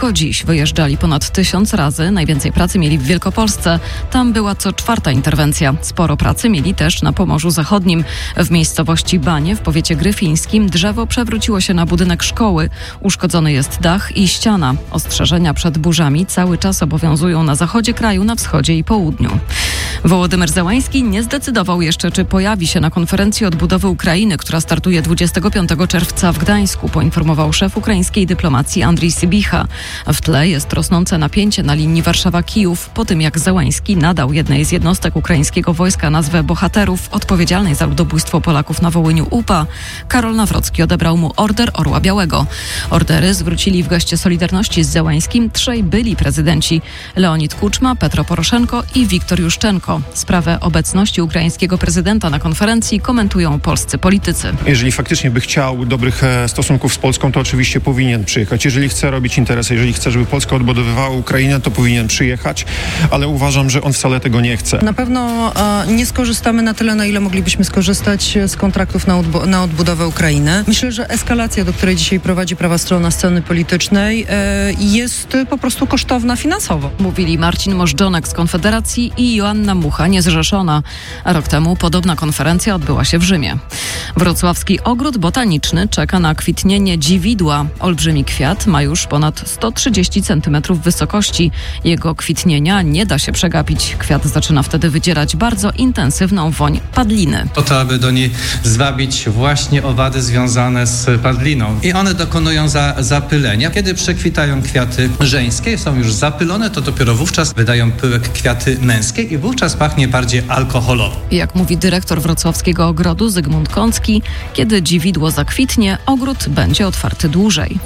Tylko dziś wyjeżdżali ponad 1000 razy. Najwięcej pracy mieli w Wielkopolsce. Tam była co 4. interwencja. Sporo pracy mieli też na Pomorzu Zachodnim. W miejscowości Banie w powiecie gryfińskim drzewo przewróciło się na budynek szkoły. Uszkodzony jest dach i ściana. Ostrzeżenia przed burzami cały czas obowiązują na zachodzie kraju, na wschodzie i południu. Wołodymyr Zełański nie zdecydował jeszcze, czy pojawi się na konferencji odbudowy Ukrainy, która startuje 25 czerwca w Gdańsku, poinformował szef ukraińskiej dyplomacji Andrii Sybicha. W tle jest rosnące napięcie na linii Warszawa-Kijów po tym, jak Zełański nadał jednej z jednostek ukraińskiego wojska nazwę bohaterów odpowiedzialnej za ludobójstwo Polaków na Wołyniu UPA. Karol Nawrocki odebrał mu Order Orła Białego. Ordery zwrócili w geście solidarności z Zełańskim 3 byli prezydenci: Leonid Kuczma, Petro Poroszenko i Wiktor Juszczenko. Sprawę obecności ukraińskiego prezydenta na konferencji komentują polscy politycy. Jeżeli faktycznie by chciał dobrych stosunków z Polską, to oczywiście powinien przyjechać. Jeżeli chce robić interesy, jeżeli chce, żeby Polska odbudowywała Ukrainę, to powinien przyjechać, ale uważam, że on wcale tego nie chce. Na pewno nie skorzystamy na tyle, na ile moglibyśmy skorzystać z kontraktów na odbudowę Ukrainy. Myślę, że eskalacja, do której dzisiaj prowadzi prawa strona sceny politycznej, jest po prostu kosztowna finansowo. Mówili Marcin Możdżonek z Konfederacji i Joanna Mucha, niezrzeszona. Rok temu podobna konferencja odbyła się w Rzymie. Wrocławski ogród botaniczny czeka na kwitnienie dziwidła. Olbrzymi kwiat ma już ponad 130 cm wysokości. Jego kwitnienia nie da się przegapić. Kwiat zaczyna wtedy wydzierać bardzo intensywną woń padliny. Po to, aby do niej zwabić właśnie owady związane z padliną. I one dokonują zapylenia. Kiedy przekwitają kwiaty żeńskie, są już zapylone, to dopiero wówczas wydają pyłek kwiaty męskie i wówczas pachnie bardziej alkoholowo. Jak mówi dyrektor wrocławskiego ogrodu Zygmunt Kącki, kiedy dziwidło zakwitnie, ogród będzie otwarty dłużej.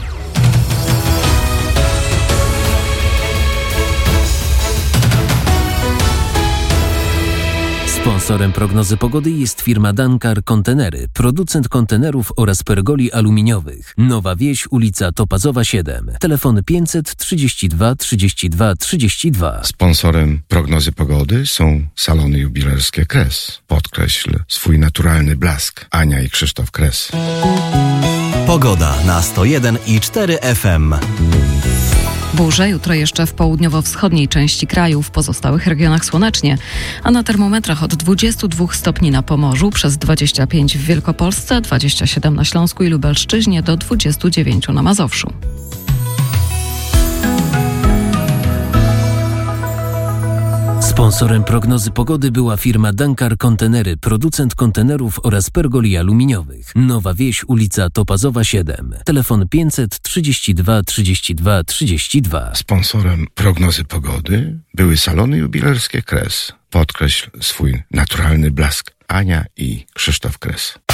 Sponsorem prognozy pogody jest firma Dankar Kontenery, producent kontenerów oraz pergoli aluminiowych. Nowa Wieś, ulica Topazowa 7. Telefon 532 32 32. Sponsorem prognozy pogody są salony jubilerskie Kres. Podkreśl swój naturalny blask. Ania i Krzysztof Kres. Pogoda na 101,4 FM. Burze jutro jeszcze w południowo-wschodniej części kraju, w pozostałych regionach słonecznie, a na termometrach od 22 stopni na Pomorzu, przez 25 w Wielkopolsce, 27 na Śląsku i Lubelszczyźnie, do 29 na Mazowszu. Sponsorem prognozy pogody była firma Dankar Kontenery, producent kontenerów oraz pergoli aluminiowych. Nowa Wieś, ulica Topazowa 7. Telefon 532 32 32. Sponsorem prognozy pogody były salony jubilerskie Kres. Podkreśl swój naturalny blask. Ania i Krzysztof Kres.